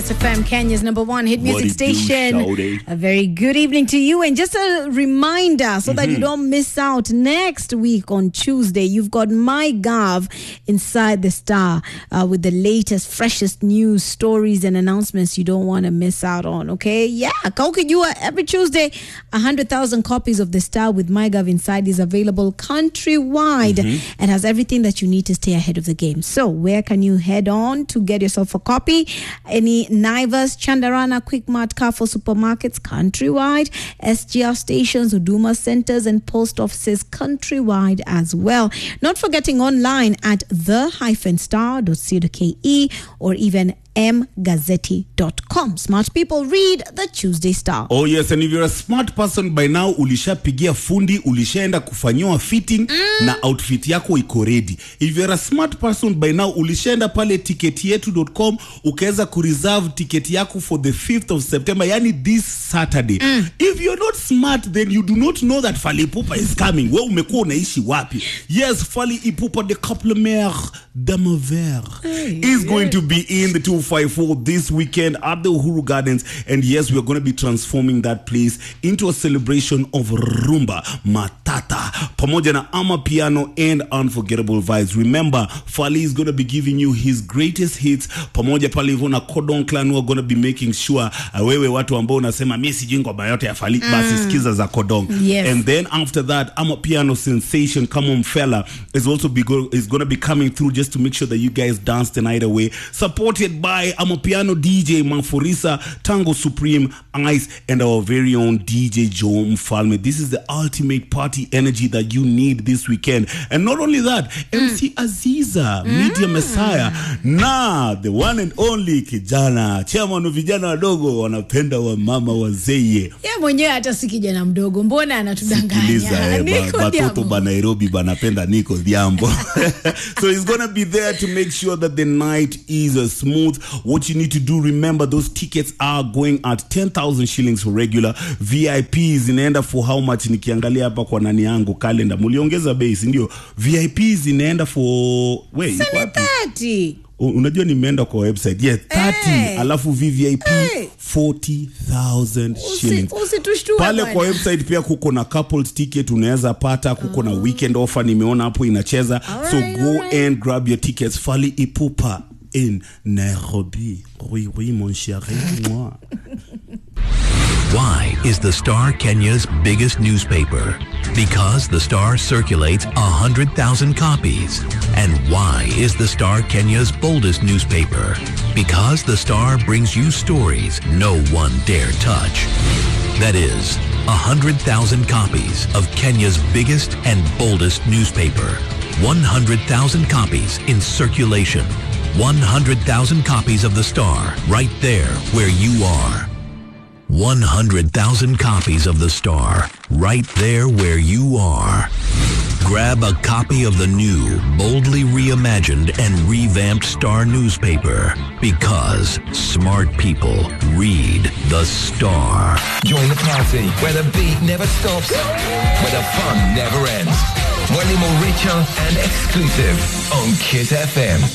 Kiss FM, Kenya's number one hit music station. A very good evening to you. And just a reminder so that you don't miss out, next week on Tuesday, you've got MyGov inside the Star with the latest, freshest news, stories, and announcements you don't want to miss out on. Okay? Yeah. Kaukijua, every Tuesday, 100,000 copies of the Star with MyGov inside is available countrywide and has everything that you need to stay ahead of the game. So, where can you head on to get yourself a copy? Any Naivas, Chandarana, Quickmart, Carrefour supermarkets countrywide, SGR stations, Huduma centers, and post offices countrywide as well. Not forgetting online at the-star.co.ke or even mgazzetti.com. Smart people read the Tuesday Star. Oh yes, and if you're a smart person by now, ulishapigia fundi, ulishaenda kufanyiwa fitting na outfit yako iko ready. If you're a smart person by now, ulishaenda pale ticketyetu.com ukaweza kureserve ticket yako for the 5th of September, yani this Saturday. If you're not smart, then you do not know that Fally Ipupa is coming. Wewe umekuwa unaishi wapi? Yes, Fally Ipupa, the complémentaire d'Amour is going to be in the 254 this weekend at the Uhuru Gardens, and yes, we are going to be transforming that place into a celebration of rumba, matata, pamoja na amapiano and unforgettable vibes. Remember, Fally is going to be giving you his greatest hits. Pamoja pale hivyo na Kodong Clan are going to be making sure wewe watu ambao unasema mimi sijui ngoma yote ya Fally, basi sikiza za Kodong. Yes. And then after that, amapiano sensation Come Fella is also going to be coming through just to make sure that you guys dance the night away. Supported by amapiano DJ Manforisa, Tango Supreme, Ice, and our very own DJ Joe Mfalme. This is the ultimate party energy that you need this weekend. And not only that, MC Aziza, Media Messiah, na the one and only kijana chairman of vijana wadogo wanapenda wa mama wazee. Ya mwenyewe hata si kijana mdogo, mbona anatudanganya? Batoto ba Nairobi banapenda Niko Dhiambo. So he's gonna be there to make sure that the night is smooth. What you need to do, remember, those tickets are going at 10,000 shillings for regular. VIPs inaenda for how much? Nikiangalia hapa kwa nani yangu calendar, muliongeza base, ndio. VIPs inaenda for wait, 30. Unajua nimeenda kwa website. Yeah, 30. Alafu VVIP 40,000 shillings. Pale kwa website pia kuko na couples ticket unaweza pata, kuko na weekend offer nimeona hapo inacheza. So go and grab your tickets. Fally Ipupa in Nairobi. Oui, oui, mon chéri, moi. Why is the Star Kenya's biggest newspaper? Because the Star circulates 100,000 copies. And why is the Star Kenya's boldest newspaper? Because the Star brings you stories no one dare touch. That is, 100,000 copies of Kenya's biggest and boldest newspaper. 100,000 copies in circulation. 100,000 copies of the Star right there where you are. 100,000 copies of the Star right there where you are. Grab a copy of the new, boldly reimagined and revamped Star newspaper, because smart people read the Star. Join the party where the beat never stops, where the fun never ends. Wendy more richer and exclusive on Kiss FM.